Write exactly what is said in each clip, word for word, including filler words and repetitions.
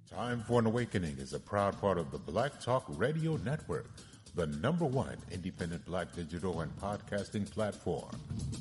Time for an Awakening is a proud part of the Black Talk Radio Network, the number one independent Black digital and podcasting platform.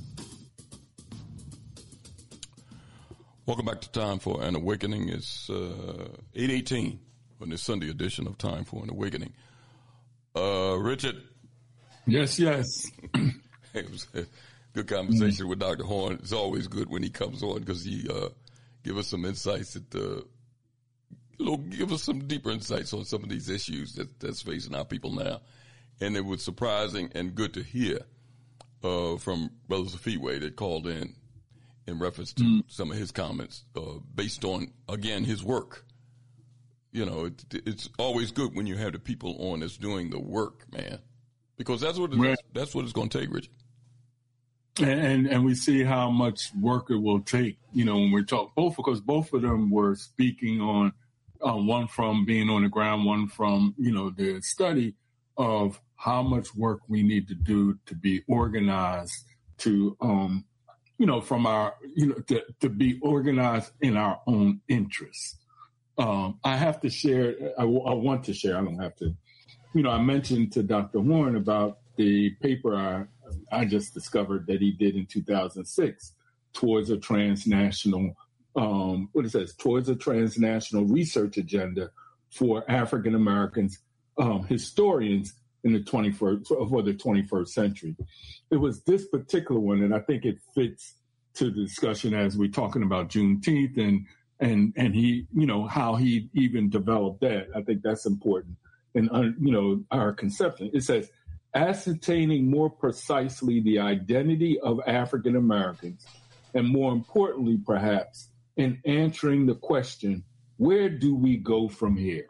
Welcome back to Time for an Awakening. It's uh, eight eighteen on this Sunday edition of Time for an Awakening. Uh, Richard. Yes, yes. It was a good conversation mm-hmm. with Doctor Horne. It's always good when he comes on because he uh, give us some insights that uh, you know, give us some deeper insights on some of these issues that, that's facing our people now. And it was surprising and good to hear uh, from Brother Zafigwe that called in in reference to mm. some of his comments uh, based on, again, his work. You know, it, it's always good when you have the people on that's doing the work, man, because that's what it, right. that's what it's going to take, Richard. And and we see how much work it will take, you know, when we're talking, both because both of them were speaking on, uh, one from being on the ground, one from, you know, the study of how much work we need to do to be organized, to, um, you know, from our, you know, to, to be organized in our own interests. Um, I have to share, I, I want to share, I don't have to, you know, I mentioned to Doctor Horne about the paper I, I just discovered that he did in two thousand six towards a transnational, um, what it says, towards a transnational research agenda for African Americans, um, historians in the twenty-first, for the twenty-first century. It was this particular one, and I think it fits to the discussion as we're talking about Juneteenth and and and he, you know, how he even developed that. I think that's important. And, uh, you know, our conception, it says, ascertaining more precisely the identity of African Americans, and more importantly, perhaps, in answering the question, where do we go from here?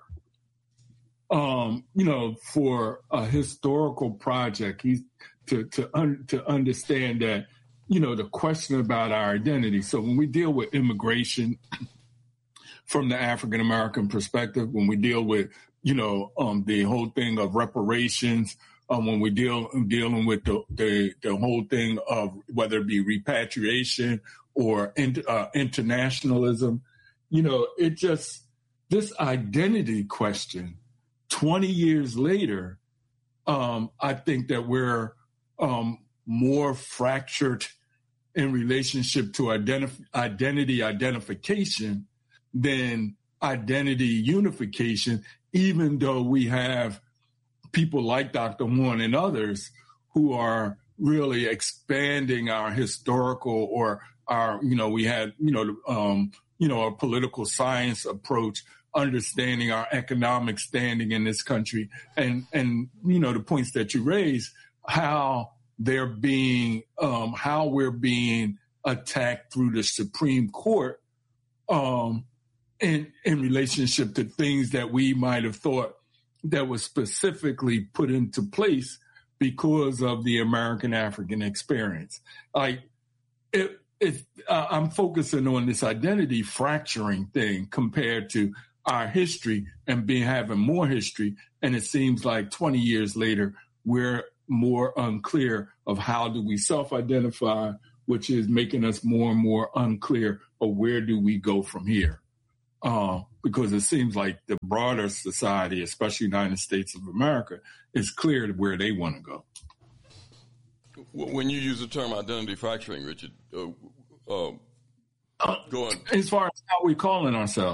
Um, you know, for a historical project, he's to to un, to understand that, you know, the question about our identity. So when we deal with immigration from the African American perspective, when we deal with, you know, um, the whole thing of reparations, um, when we deal dealing with the, the the whole thing of whether it be repatriation or in, uh, internationalism, you know, it just, this identity question, twenty years later, um, I think that we're um, more fractured in relationship to identif- identity identification than identity unification, even though we have people like Doctor Horne and others who are really expanding our historical or our, you know, we had, you know, um, you know, a political science approach, understanding our economic standing in this country, and, and, you know, the points that you raise, how they're being, um, how we're being attacked through the Supreme Court, um, in, in relationship to things that we might have thought that was specifically put into place because of the American African experience. Like, it, it, uh, I'm focusing on this identity fracturing thing compared to our history and being having more history. And it seems like twenty years later, we're more unclear of how do we self-identify, which is making us more and more unclear of where do we go from here. Uh, because it seems like the broader society, especially the United States of America, is clear to where they want to go. When you use the term identity fracturing, Richard, uh, uh, uh, go on. As far as how we calling ourselves.